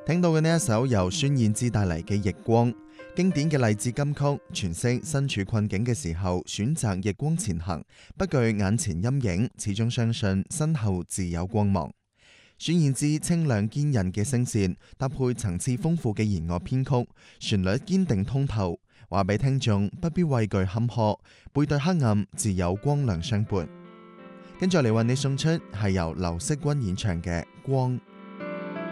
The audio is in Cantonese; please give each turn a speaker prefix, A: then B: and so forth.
A: 聽到嘅呢一首由孫燕姿帶嚟嘅《逆光》，經典嘅勵志金曲，詮釋身處困境嘅時候選擇逆光前行，不懼眼前陰影，始終相信身後自有光芒。孫燕姿清亮堅韌嘅聲線，搭配層次豐富嘅弦樂編曲，旋律堅定通透，話俾聽眾不必畏懼坎坷，背對黑暗自有光亮相伴。跟住嚟為你送出係由劉惜君演唱嘅《光》。